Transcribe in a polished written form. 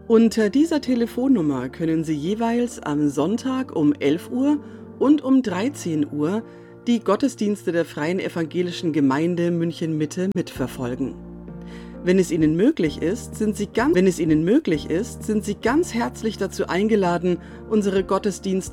Unter dieser Telefonnummer können Sie jeweils am Sonntag um 11 Uhr und um 13 Uhr die Gottesdienste der Freien Evangelischen Gemeinde München-Mitte mitverfolgen. Wenn es Ihnen möglich ist, sind Sie ganz herzlich dazu eingeladen, unsere Gottesdienste